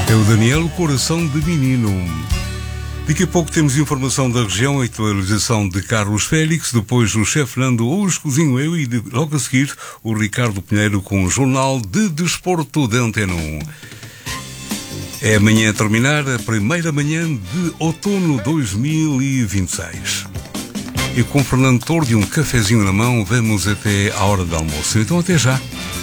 É o Daniel, Coração de Menino. Daqui a pouco temos informação da região, a atualização de Carlos Félix, depois o chefe Nando, hoje cozinho eu e logo a seguir o Ricardo Pinheiro com o Jornal de Desporto de Antena 1. É amanhã a terminar a primeira manhã de outono 2026. E com Fernando Tordo e um cafezinho na mão, vamos até à hora do almoço. Então até já.